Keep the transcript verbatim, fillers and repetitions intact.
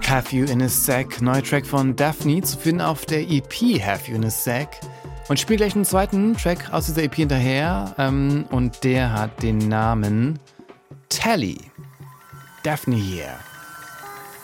Have You in a Sack, neuer Track von Daphne, zu finden auf der E P Have You in a Sack. Und ich spiele gleich einen zweiten Track aus dieser E P hinterher. Ähm, und der hat den Namen Tally. Daphne hier.